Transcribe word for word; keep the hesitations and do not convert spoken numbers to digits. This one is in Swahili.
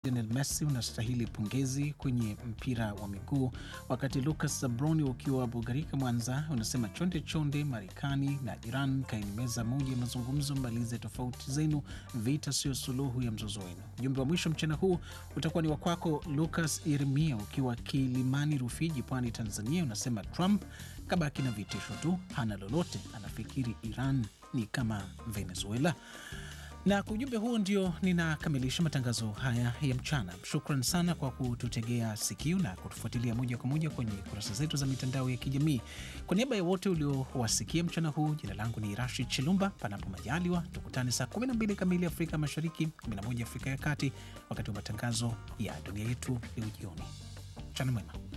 Lionel Messi unastahili pongezi kwenye mpira wa miguu, wakati Lucas Zabroni ukiwa Bugarika Mwanza unasema chonde chonde Marekani na Iran kaini meza moja ya mazungumzo, mbalize tofauti zenu, vita sio suluhu ya mzozo wenu. Ujumbe wa mwisho mchana huu utakuwa ni wa kwako Lucas Irmia ukiwa Kilimani Rufiji Pwani Tanzania, unasema Trump kabaki na vitisho tu, hana lolote, anafikiri Iran ni kama Venezuela. Na kwa ujumbe huo ndio ninakamilisha matangazo haya ya mchana. Shukran sana kwa kututegea sikio na kutufuatilia moja kwa moja kwenye kurasa zetu za mitandao ya kijamii. Kwa niaba ya wote uliowasikia mchana huu, jina langu ni Rashid Chilumba. Panapo majaliwa tukutane saa kumi na mbili kamili Afrika Mashariki, kumi na moja Afrika ya Kati, wakati wa matangazo ya dunia yetu leo jioni. Mchana mwema.